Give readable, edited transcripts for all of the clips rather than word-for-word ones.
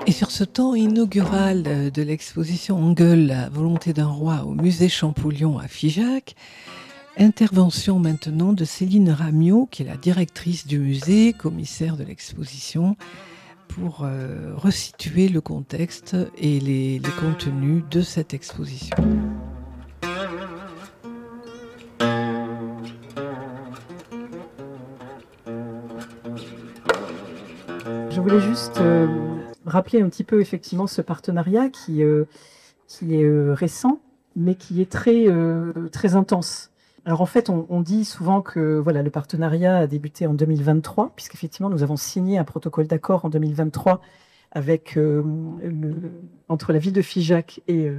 Et sur ce temps inaugural de l'exposition Engel, la volonté d'un roi au musée Champollion à Figeac, intervention maintenant de Céline Ramiot, qui est la directrice du musée, commissaire de l'exposition, pour resituer le contexte et les contenus de cette exposition. Je voulais juste rappeler un petit peu effectivement ce partenariat qui est récent, mais qui est très intense. Alors en fait, on dit souvent que voilà, le partenariat a débuté en 2023, puisqu'effectivement nous avons signé un protocole d'accord en 2023 avec, entre la ville de Figeac et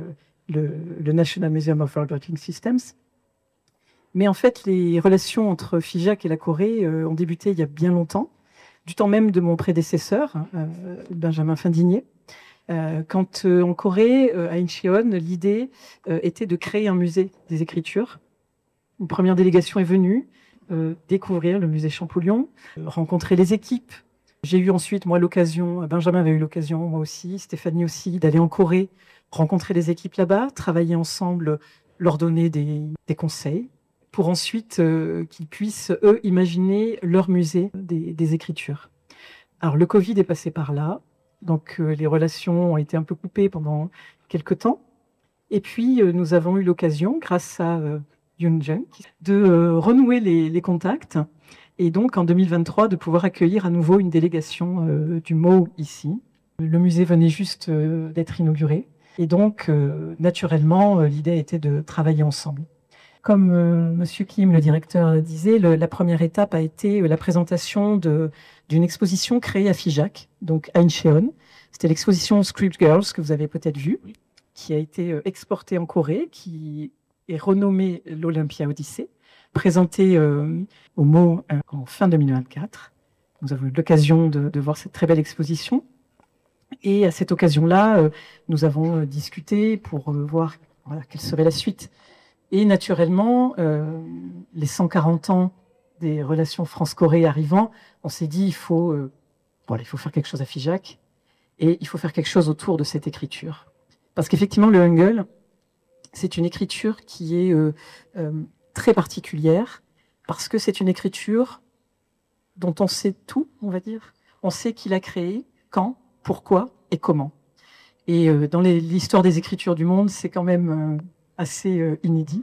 le National Museum of World Writing Systems. Mais en fait, les relations entre Figeac et la Corée ont débuté il y a bien longtemps, du temps même de mon prédécesseur, Benjamin Findinier. Quand en Corée, à Incheon, l'idée était de créer un musée des écritures. Une première délégation est venue découvrir le musée Champollion, rencontrer les équipes. J'ai eu ensuite, moi, l'occasion, Benjamin avait eu l'occasion, moi aussi, Stéphanie aussi, d'aller en Corée, rencontrer les équipes là-bas, travailler ensemble, leur donner des conseils, pour ensuite qu'ils puissent, eux, imaginer leur musée des écritures. Alors, le Covid est passé par là, donc les relations ont été un peu coupées pendant quelques temps. Et puis, nous avons eu l'occasion, grâce à Yoon Jung, de renouer les contacts, et donc en 2023, de pouvoir accueillir à nouveau une délégation du MO ici. Le musée venait juste d'être inauguré, et donc, naturellement, l'idée était de travailler ensemble. Comme Monsieur Kim, le directeur, disait, la première étape a été la présentation d'une exposition créée à Figeac, donc à Incheon. C'était l'exposition Script Girls, que vous avez peut-être vue, qui a été exportée en Corée, qui est renommée l'Olympia Odyssey, présentée au MO en fin 2024. Nous avons eu l'occasion de voir cette très belle exposition. Et à cette occasion-là, nous avons discuté pour voir quelle serait la suite. Et naturellement, les 140 ans des relations France-Corée arrivant, on s'est dit il faut faire quelque chose à Figeac et il faut faire quelque chose autour de cette écriture. Parce qu'effectivement, le Hangul, c'est une écriture qui est très particulière, parce que c'est une écriture dont on sait tout, on va dire. On sait qui l'a créée, quand, pourquoi et comment. Et dans l'histoire des écritures du monde, c'est quand même assez inédit.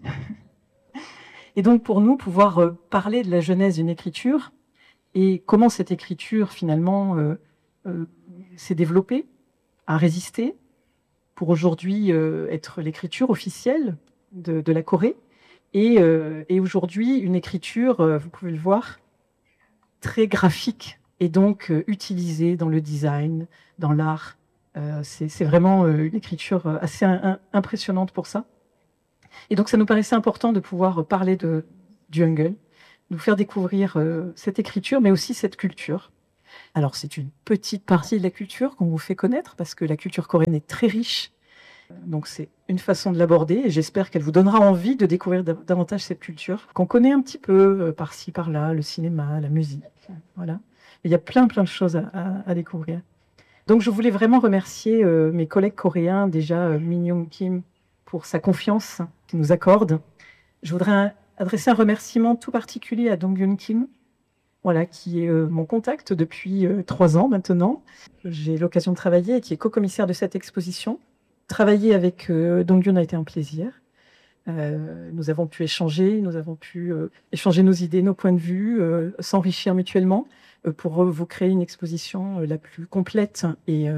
Et donc pour nous, pouvoir parler de la genèse d'une écriture et comment cette écriture finalement s'est développée, a résisté, pour aujourd'hui être l'écriture officielle de la Corée, et aujourd'hui une écriture, vous pouvez le voir, très graphique, et donc utilisée dans le design, dans l'art. C'est vraiment une écriture assez impressionnante pour ça. Et donc, ça nous paraissait important de pouvoir parler du Hangul, nous faire découvrir cette écriture, mais aussi cette culture. Alors, c'est une petite partie de la culture qu'on vous fait connaître, parce que la culture coréenne est très riche. Donc, c'est une façon de l'aborder, et j'espère qu'elle vous donnera envie de découvrir davantage cette culture, qu'on connaît un petit peu par-ci, par-là, le cinéma, la musique. Voilà. Mais il y a plein de choses à découvrir. Donc, je voulais vraiment remercier mes collègues coréens, déjà Min Young Kim, pour sa confiance qu'il nous accorde. Je voudrais adresser un remerciement tout particulier à Dong Yoon Kim, voilà, qui est mon contact depuis 3 ans maintenant. J'ai l'occasion de travailler et qui est co-commissaire de cette exposition. Travailler avec Dong Yoon a été un plaisir. Nous avons pu échanger nos idées, nos points de vue, s'enrichir mutuellement pour vous créer une exposition la plus complète et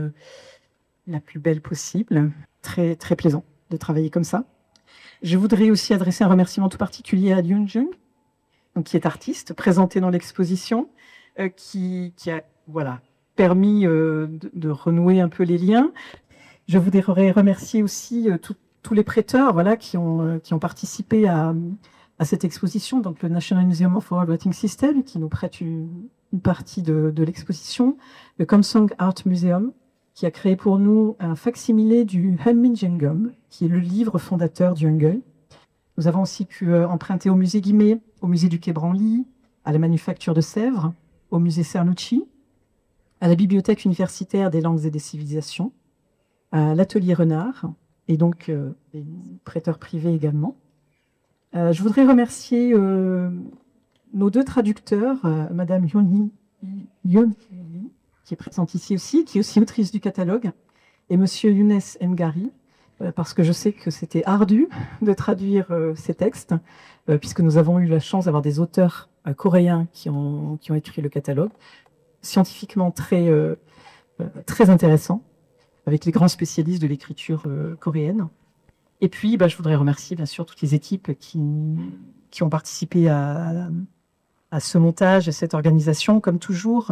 la plus belle possible. Très, très plaisant de travailler comme ça. Je voudrais aussi adresser un remerciement tout particulier à Yoon Jung, qui est artiste, présenté dans l'exposition, qui a permis de renouer un peu les liens. Je voudrais remercier aussi tous les prêteurs qui ont participé à cette exposition, donc le National Museum of World Writing System, qui nous prête une partie de l'exposition, le Kamsong Art Museum, qui a créé pour nous un facsimilé du Hunmin Jeongeum, qui est le livre fondateur du Hangul. Nous avons aussi pu emprunter au musée Guimet, au musée du Quai Branly, à la Manufacture de Sèvres, au musée Cernucci, à la Bibliothèque universitaire des langues et des civilisations, à l'Atelier Renard, et donc des prêteurs privés également. Je voudrais remercier nos 2 traducteurs, Madame Youn, qui est présente ici aussi, qui est aussi autrice du catalogue, et Monsieur Younes Mgari, parce que je sais que c'était ardu de traduire ces textes, puisque nous avons eu la chance d'avoir des auteurs coréens qui ont écrit le catalogue, scientifiquement très intéressant, avec les grands spécialistes de l'écriture coréenne. Et puis, je voudrais remercier bien sûr toutes les équipes qui ont participé à ce montage, à cette organisation, comme toujours.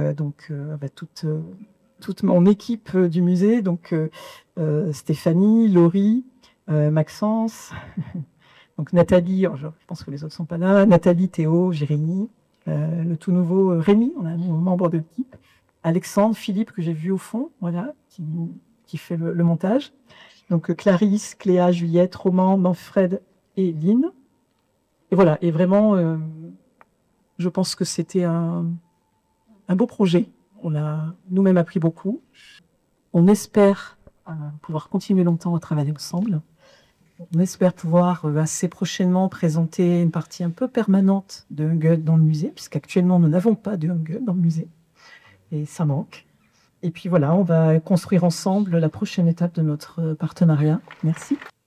Toute mon équipe du musée, donc Stéphanie, Laurie, Maxence, donc Nathalie, je pense que les autres ne sont pas là, Nathalie, Théo, Jérémy, le tout nouveau Rémi, on a un membre de l'équipe, Alexandre, Philippe, que j'ai vu au fond, voilà, qui fait le montage. Donc Clarisse, Cléa, Juliette, Roman, Manfred et Lynn. Et voilà, et vraiment, je pense que c'était un beau projet. On a nous-mêmes appris beaucoup. On espère pouvoir continuer longtemps à travailler ensemble. On espère pouvoir assez prochainement présenter une partie un peu permanente de Hungel dans le musée, puisqu'actuellement nous n'avons pas de Hungel dans le musée. Et ça manque. Et puis voilà, on va construire ensemble la prochaine étape de notre partenariat. Merci.